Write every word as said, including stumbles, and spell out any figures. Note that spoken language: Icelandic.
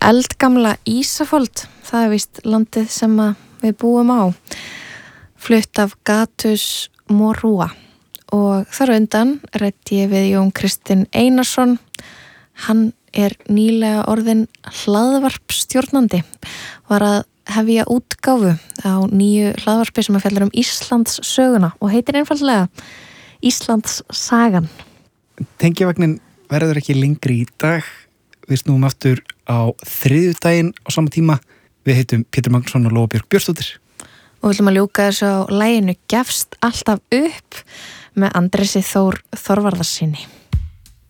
eldgamla Ísafold, það er víst landið sem við búum á, flutt af Gatus Morúa og þar undan ræddi ég við Jón Kristinn Einarsson, hann er nýlega orðin hlaðvarpstjórnandi, var að hefja útgáfu á nýju hlaðvarpi sem að fjallar um Íslands söguna og heitir einfaldlega Íslands sagan. Tengjavagnin verður ekki lengri í dag. Við snúum aftur á þriðjudaginn á sama tíma. Við heitum Pétur Magnússon og Lóa Björk Björnsdóttir. Og við ætlum að ljúka þessu á laginu Gefst alltaf upp með Andresi Þór Þorvarðarsyni.